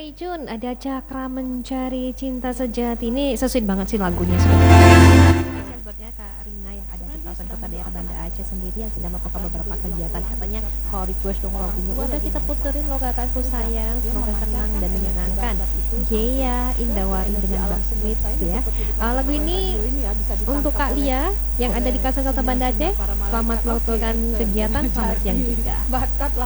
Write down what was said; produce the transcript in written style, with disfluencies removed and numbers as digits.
Hai Jun, ada Cakra Mencari Cinta Sejati. Ini sesuai banget sih lagunya sebenarnya. Spesial buatnya Kak Rina yang ada di kawasan kota daerah Banda Aceh sendiri yang sedang melakukan beberapa kegiatan. Katanya kalau request dong lagunya, udah kita puterin lo kakakku sayang, semoga senang dan menyenangkan. Gea Indawari dengan Mbak Smith ya. Lagu ini untuk Kak Lia yang ada di kawasan kota Banda Aceh. Selamat melakukan kegiatan, selamat siang juga. Bakat lah.